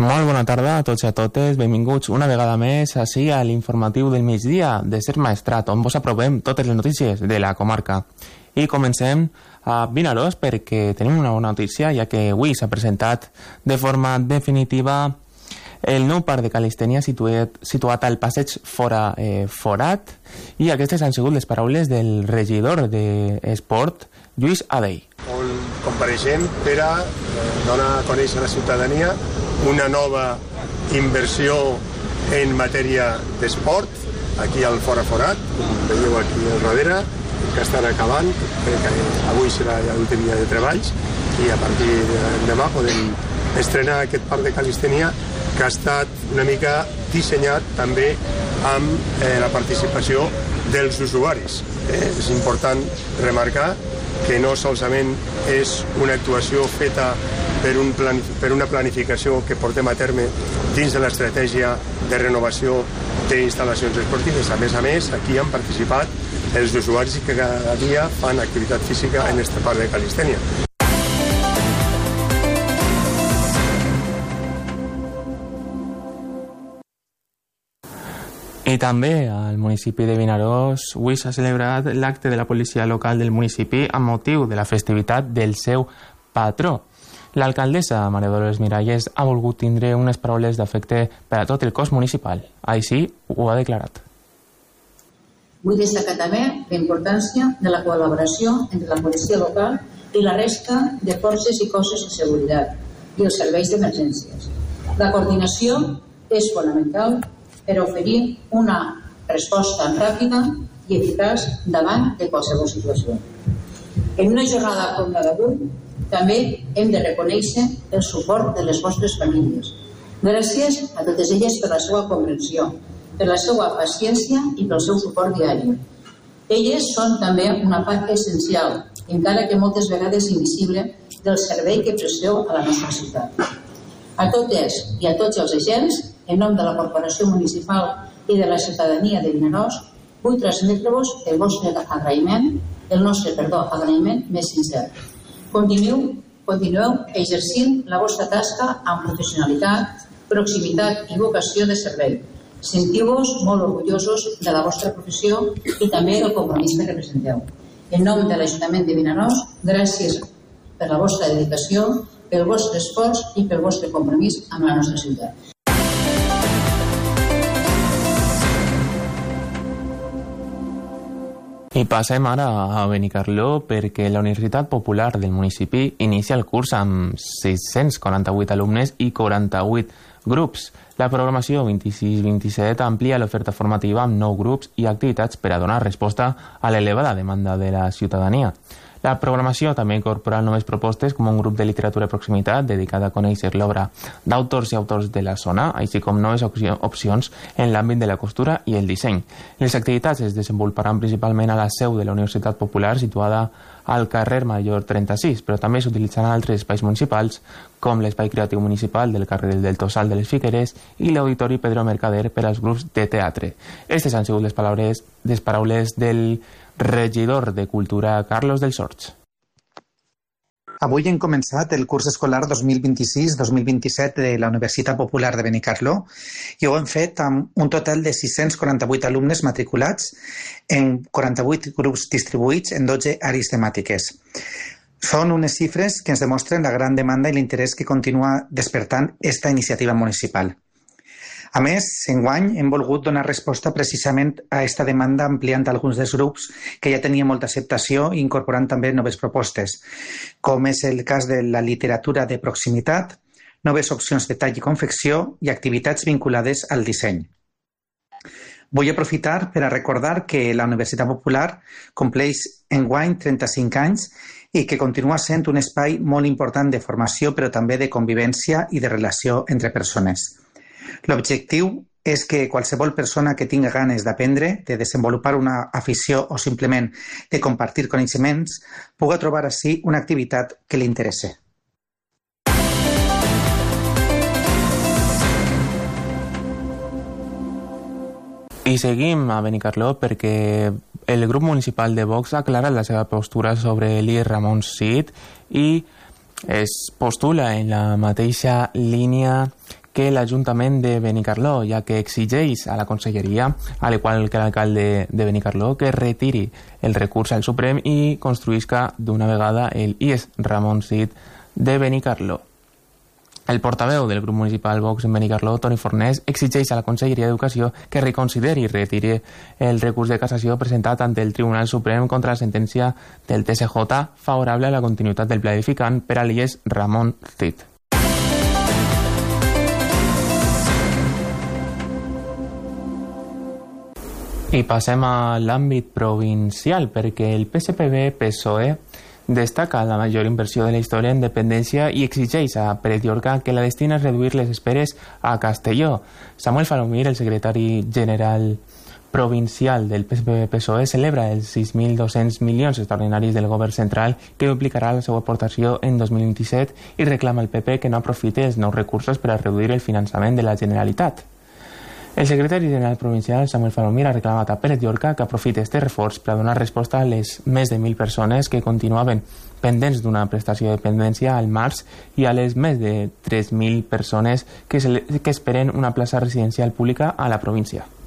Molt bona tarda a tots i a totes, benvinguts una vegada més així a l'informatiu del migdia de Ser Maestrat, on vos aprovem totes les notícies de la comarca. I comencem a Vinaròs perquè tenim una bona notícia, ja que avui s'ha presentat de forma definitiva el nou parc de calistènia situat al passeig Forat, i aquestes han sigut les paraules del regidor d'Esport, Lluís Adell. On compareixem per a donar a conèixer a la ciutadania una nova inversió en matèria d'esport aquí al Forat, com veieu aquí al darrere, que estan acabant, perquè avui serà l'últim dia de treballs i a partir de demà podem estrenar aquest parc de calistènia que ha estat una mica dissenyat també amb la participació dels usuaris. És important remarcar que no solament és una actuació feta per una planificació que portem a terme dins de l'estratègia de renovació d'instal·lacions esportives. A més, aquí han participat els usuaris que cada dia fan activitat física en este parc de calistènia. I també al municipi de Vinaròs avui s'ha celebrat l'acte de la policia local del municipi amb motiu de la festivitat del seu patró. L'alcaldessa Maria Dolores Miralles ha volgut tindre unes paraules d'afecte per a tot el cos municipal. Així ho ha declarat. Vull destacar també la importància de la col·laboració entre la policia local i la resta de forces i cossos de seguretat i els serveis d'emergències. La coordinació és fonamental per oferir una resposta ràpida i eficaç davant de qualsevol situació. En una jornada com la d'avui, també hem de reconèixer el suport de les vostres famílies. Gràcies a totes elles per la seva comprensió, per la seva paciència i pel seu suport diari. Elles són també una part essencial, encara que moltes vegades invisible, del servei que presteu a la nostra ciutat. A totes i a tots els agents, en nom de la Corporació Municipal i de la ciutadania de Vinaròs, vull transmetre-vos el vostre agraïment, el nostre agraïment més sincer. Continueu exercint la vostra tasca amb professionalitat, proximitat i vocació de servei. Sentiu-vos molt orgullosos de la vostra professió i també del compromís que representeu. En nom de l'Ajuntament de Vinaròs, gràcies per la vostra dedicació, pel vostre esforç i pel vostre compromís amb la nostra ciutat. I passem ara a Benicarló perquè la Universitat Popular del municipi inicia el curs amb 648 alumnes i 48 grups. La programació 26-27 amplia l'oferta formativa amb 9 grups i activitats per a donar resposta a l'elevada demanda de la ciutadania. La programació també incorpora noves propostes com un grup de literatura de proximitat dedicat a conèixer l'obra d'autors i autors de la zona, així com noves opcions en l'àmbit de la costura i el disseny. Les activitats es desenvoluparan principalment a la seu de la Universitat Popular, situada al carrer Major 36, però també s'utilitzaran altres espais municipals, com l'espai creatiu municipal del carrer del Tossal de les Figueres i l'auditori Pedro Mercader per als grups de teatre. Aquestes han sigut les paraules del regidor de Cultura, Carlos del Sorts. Avui hem començat el curs escolar 2026-2027 de la Universitat Popular de Benicarló i ho hem fet amb un total de 648 alumnes matriculats en 48 grups distribuïts en 12 àrees temàtiques. Són unes xifres que ens demostren la gran demanda i l'interès que continua despertant esta iniciativa municipal. A més, enguany hem volgut donar resposta precisament a aquesta demanda ampliant alguns dels grups que ja tenien molta acceptació i incorporant també noves propostes, com és el cas de la literatura de proximitat, noves opcions de tall i confecció i activitats vinculades al disseny. Vull aprofitar per a recordar que la Universitat Popular compleix enguany 35 anys i que continua sent un espai molt important de formació però també de convivència i de relació entre persones. L'objectiu és que qualsevol persona que tingui ganes d'aprendre, de desenvolupar una afició o simplement de compartir coneixements, pugui trobar així una activitat que li interessa. I seguim a Benicarló perquè el grup municipal de Vox ha aclarat la seva postura sobre Eli Ramon Cid i es postula en la mateixa línia que l'Ajuntament de Benicarló, ja que exigeix a la Conselleria, al igual que l'alcalde de Benicarló, que retiri el recurs al Suprem i construïsca d'una vegada el IES Ramon Cid de Benicarló. El portaveu del grup municipal Vox en Benicarló, Toni Fornés, exigeix a la Conselleria d'Educació que reconsideri i retiri el recurs de cassació presentat ante el Tribunal Suprem contra la sentència del TSJ favorable a la continuïtat del pla edificant per a l'IES Ramon Cid. I passem a l'àmbit provincial, perquè el PSPB-PSOE destaca la major inversió de la història en dependència i exigeix a Pérez Llorca que la destina a reduir les esperes a Castelló. Samuel Falomir, el secretari general provincial del PSPB-PSOE, celebra els 6.200 milions extraordinaris del govern central que duplicarà la seva aportació en 2027 i reclama al PP que no aprofiti els nous recursos per a reduir el finançament de la Generalitat. El secretari general provincial, Samuel Falomir, ha reclamat a Pérez Llorca que aprofiti este reforç per a donar resposta a les més de 1.000 persones que continuaven pendents d'una prestació de dependència al març i a les més de 3.000 persones que esperen una plaça residencial pública a la província.